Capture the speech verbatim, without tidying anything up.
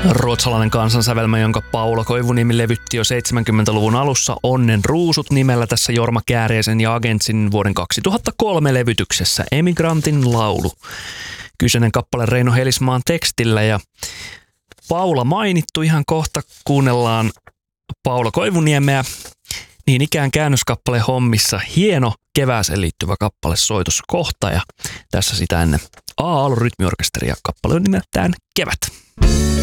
Ruotsalainen kansansävelmä, jonka Paula Koivuniemi levytti jo seitsemänkymmentäluvun alussa Onnen ruusut nimellä tässä Jorma Kääriäisen ja Agentsin vuoden kaksituhattakolme levytyksessä Emigrantin laulu. Kyseinen kappale Reino Helismaan tekstillä ja Paula mainittu ihan kohta kuunnellaan Paula Koivuniemeä. Niin ikään käännöskappale hommissa hieno kevääseen liittyvä kappale soitos kohta ja tässä sitä ennen A-Aallon rytmiorkesteria kappale on nimeltään Kevät.